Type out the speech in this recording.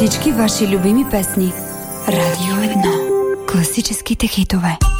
Всички ваши любими песни. Радио 1. Класическите хитове.